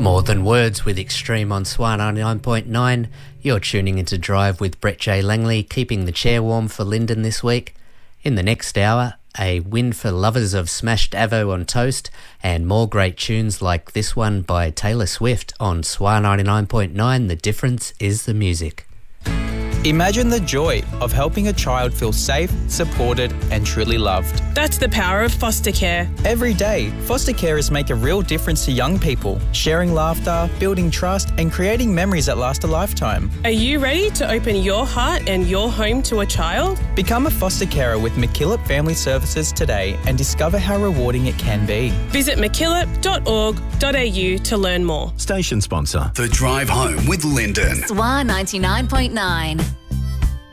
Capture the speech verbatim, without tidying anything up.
More Than Words with Extreme on S W R ninety-nine point nine. You're tuning into Drive with Brett J. Langley, keeping the chair warm for Lyndon this week. In the next hour, a win for lovers of smashed Avo on toast and more great tunes like this one by Taylor Swift on S W R ninety-nine point nine. The difference is the music. Imagine the joy of helping a child feel safe, supported and truly loved. That's the power of foster care. Every day, foster carers make a real difference to young people, sharing laughter, building trust and creating memories that last a lifetime. Are you ready to open your heart and your home to a child? Become a foster carer with MacKillop Family Services today and discover how rewarding it can be. Visit mackillop dot org dot a u to learn more. Station sponsor. The Drive Home with Lyndon. S W R ninety-nine point nine.